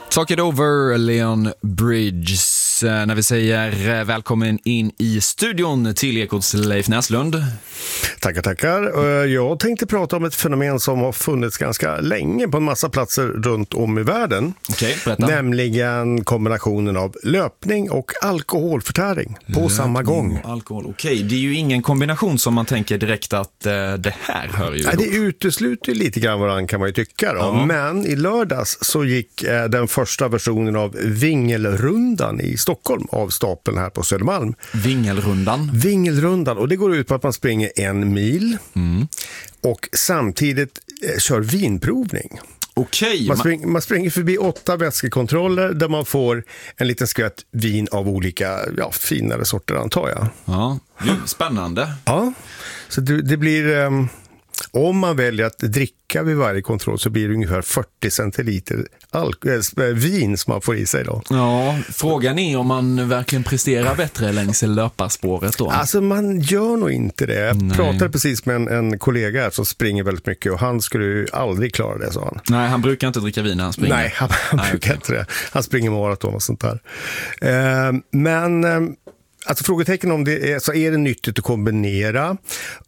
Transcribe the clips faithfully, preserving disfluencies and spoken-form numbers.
Talk it over, Leon Bridges. När vi säger välkommen in i studion till Ekots Leif Näslund. Tackar, tackar. Jag tänkte prata om ett fenomen som har funnits ganska länge på en massa platser runt om i världen. Okej, berätta. Nämligen kombinationen av löpning och alkoholförtäring på löpning samma gång. Alkohol, okej. Det är ju ingen kombination som man tänker direkt att eh, det här hör ju Nej, ihop. det utesluter lite grann varann kan man ju tycka då. Ja. Men i lördags så gick eh, den första versionen av Vingelrundan i Stockholm av stapeln här på Södermalm. Vingelrundan? Vingelrundan, och det går ut på att man springer en mil Mm. och samtidigt eh, kör vinprovning. Okej. Man, spring, man springer förbi åtta vätskekontroller där man får en liten skvätt vin av olika ja, finare sorter antar jag. Ja, ju, spännande. Ja, så det, det blir... Um, om man väljer att dricka vid varje kontroll så blir det ungefär fyrtio centiliter alk- äh, vin som man får i sig då. Ja, frågan är om man verkligen presterar bättre längs löparspåret då. Alltså man gör nog inte det. Jag Nej. pratade precis med en, en kollega här som springer väldigt mycket och han skulle ju aldrig klara det, sa han. Nej, han brukar inte dricka vin när han springer. Nej, han, han Nej, brukar okay. inte det. Han springer maraton och sånt där. Eh, men... Eh, Alltså frågetecken om det är, så är det nyttigt att kombinera.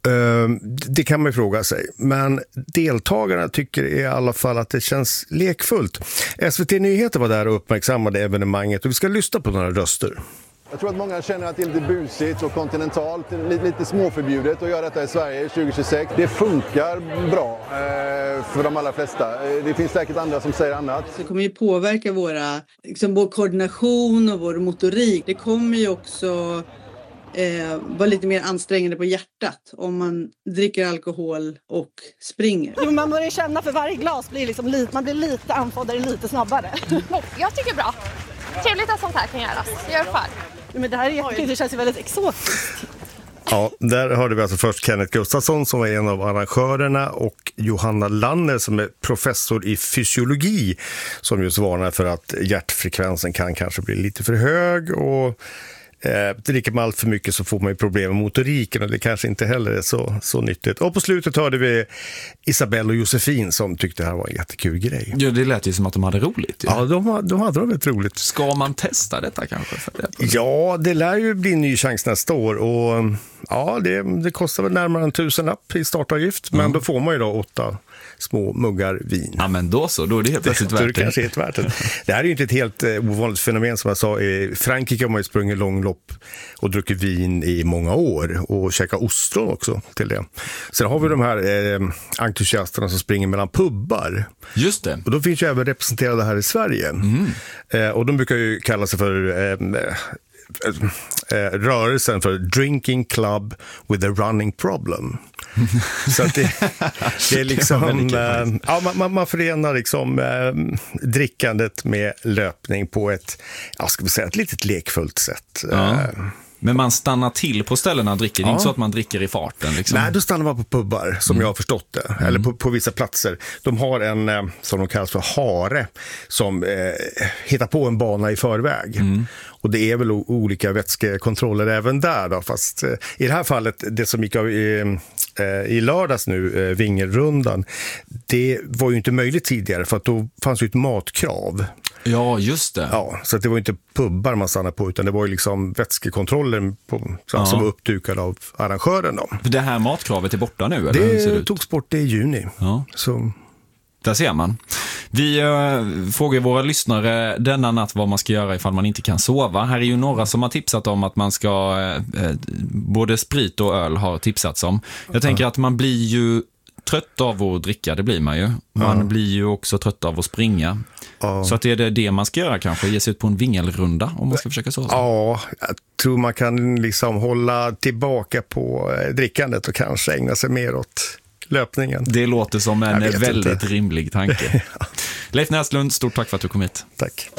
Det kan man ju fråga sig. Men deltagarna tycker i alla fall att det känns lekfullt. S V T Nyheter var där och uppmärksammade evenemanget och vi ska lyssna på några röster. Jag tror att många känner att det är lite busigt och kontinentalt, lite, lite småförbjudet att göra detta i Sverige tjugo tjugosex. Det funkar bra eh, för de allra flesta. Det finns säkert andra som säger annat. Det kommer ju påverka våra, liksom vår koordination och vår motorik. Det kommer ju också eh, vara lite mer ansträngande på hjärtat om man dricker alkohol och springer. Jo, man börjar känna för varje glas blir liksom lite, man blir lite andfåddare lite snabbare. Jag tycker bra. Trevligt att sånt här kan göras. Gör för. Men det här är jättekul, det känns ju väldigt exotiskt. Ja, där hörde vi alltså först Kenneth Gustafsson som var en av arrangörerna och Johanna Lanner som är professor i fysiologi som just varnar för att hjärtfrekvensen kan kanske bli lite för hög och eh, dricker man allt för mycket så får man ju problem med motoriken och det kanske inte heller är så, så nyttigt. Och på slutet hörde vi Isabelle och Josefin som tyckte det här var en jättekul grej. Ja, det lät ju som att de hade roligt. Ja, ja de, de hade väldigt roligt. Ska man testa detta kanske? För det? Ja, det lär ju bli en ny chans nästa år och ja, det, det kostar väl närmare en tusenlapp i startavgift, men mm. då får man ju då åtta små muggar vin. Ja, men då så, då är det helt plötsligt värt det. Det kanske är helt värt det. Det här är ju inte ett helt eh, ovanligt fenomen som jag sa. I Frankrike har man ju sprungit långlopp och druckit vin i många år och käkat ostron också till det. Sen har vi de här eh, entusiasterna som springer mellan pubbar. Just det. Och de finns ju även representerade här i Sverige. Mm. Eh, och de brukar ju kalla sig för... Eh, Eh, rörelsen för Drinking Club with a Running Problem. Så att det, det är liksom eh, ja, man, man förenar liksom eh, drickandet med löpning på ett, jag ska säga, ett litet lekfullt sätt. Ja. Eh, Men man stannar till på ställena och dricker. Det är ja. inte så att man dricker i farten. Liksom. Nej, då stannar man på pubbar som mm. jag har förstått det. Mm. Eller på, på vissa platser. De har en, eh, som de kallas för hare, som eh, hittar på en bana i förväg. Mm. Och det är väl o- olika vätskekontroller även där då. Fast eh, i det här fallet, det som gick av i, eh, i lördags nu, eh, Vingelrundan, det var ju inte möjligt tidigare för att då fanns ju ett matkrav. Ja, just det. Ja, så att det var inte pubbar man stannade på utan det var ju liksom vätskekontroller på, ja. som var uppdukade av arrangören då. Det här matkravet är borta nu, eller? Det, Hur ser det togs bort i juni. Ja. Så... Där ser man. Vi äh, frågar våra lyssnare denna natt vad man ska göra ifall man inte kan sova. Här är ju några som har tipsat om att man ska, äh, både sprit och öl har tipsats om. Jag tänker att man blir ju trött av att dricka, det blir man ju. Man ja. blir ju också trött av att springa. Ja. Så att det är det, det man ska göra kanske, ge sig ut på en vingelrunda om man ska försöka sova. Ja, jag tror man kan liksom hålla tillbaka på drickandet och kanske ägna sig mer åt löpningen. Det låter som en väldigt inte. rimlig tanke. Ja. Leif Näslund, stort tack för att du kom hit. Tack.